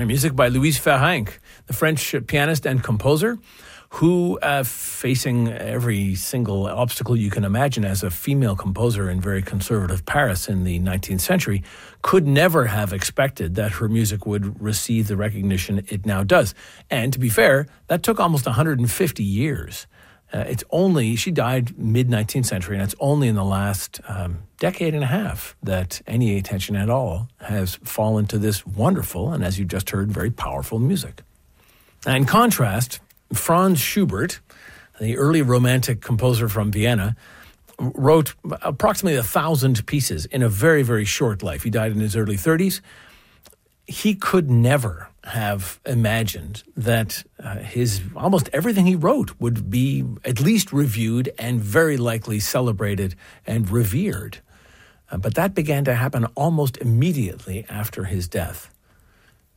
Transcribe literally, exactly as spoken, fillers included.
Music by Louise Ferrenc, the French pianist and composer, who, uh, facing every single obstacle you can imagine as a female composer in very conservative Paris in the nineteenth century, could never have expected that her music would receive the recognition it now does. And to be fair, that took almost one hundred fifty years. Uh, it's only, she died mid-nineteenth century, and it's only in the last um, decade and a half that any attention at all has fallen to this wonderful, and as you just heard, very powerful music. And in contrast, Franz Schubert, the early Romantic composer from Vienna, wrote approximately a thousand pieces in a very, very short life. He died in his early thirties. He could never have imagined that uh, his almost everything he wrote would be at least reviewed and very likely celebrated and revered. Uh, but that began to happen almost immediately after his death.